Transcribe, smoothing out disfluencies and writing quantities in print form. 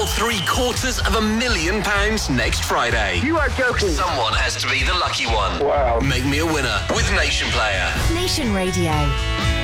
£750,000 next Friday. You are joking. Someone has to be the lucky one. Wow. Make me a winner with Nation Player. Nation Radio.